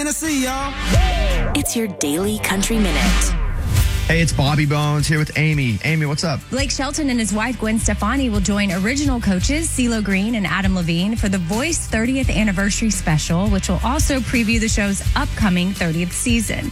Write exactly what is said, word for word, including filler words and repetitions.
Tennessee, y'all. It's your daily Country Minute. Hey, it's Bobby Bones here with Amy. Amy, what's up? Blake Shelton and his wife Gwen Stefani will join original coaches CeeLo Green and Adam Levine for the Voice thirtieth Anniversary Special, which will also preview the show's upcoming thirtieth season.